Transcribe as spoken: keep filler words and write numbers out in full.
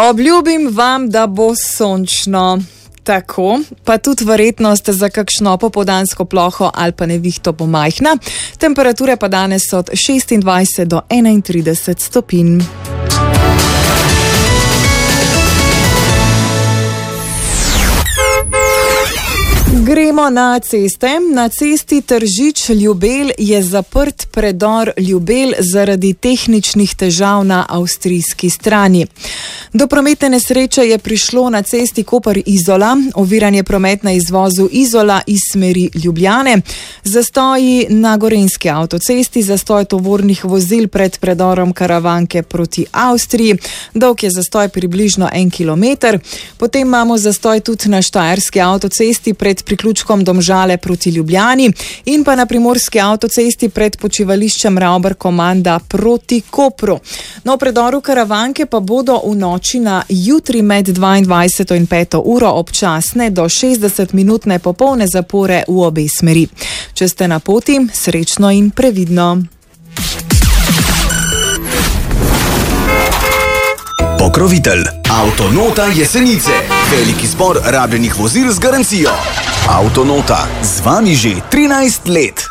Obljubim vam, da bo sončno. Tako, pa tudi verjetnost za kakšno popoldansko ploho ali pa nevihto bo majhna. Temperature pa danes od šestindvajset do enaintrideset stopinj. Gremo na ceste. Na cesti Tržič-Ljubelj je zaprt predor Ljubelj zaradi tehničnih težav na avstrijski strani. Do prometne nesreče je prišlo na cesti Koper-Izola, oviran je promet na izvozu Izola iz smeri Ljubljane, zastoji na gorenjski avtocesti, zastoj tovornih vozil pred predorom Karavanke proti Avstriji, dolg je zastoj približno en kilometer, potem imamo zastoj tudi na štajerski avtocesti pred priključkom Domžale proti Ljubljani in pa na primorski avtocesti pred počivališčem Ravbar-Komanda proti Kopru. Na predoru Karavanke pa bodo v noči na jutri med dvaindvajseto in peto uro občasne do šestdeset minutne popolne zapore v obe smeri. Če ste na poti, srečno in previdno. Pokrovitelj Avtonota Jesenice. Veliki zbor rabljenih vozil z garancijo. Avtonota z vami že trinajst let.